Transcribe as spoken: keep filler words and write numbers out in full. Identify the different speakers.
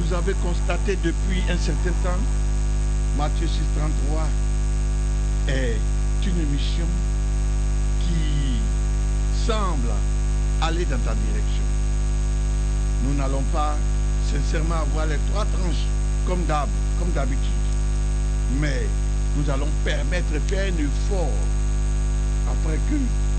Speaker 1: vous avez constaté depuis un certain temps, Matthieu six trente-trois est une émission qui semble aller dans ta direction. Nous n'allons pas sincèrement avoir les trois tranches comme d'hab, comme d'habitude, mais nous allons permettre de faire un effort après que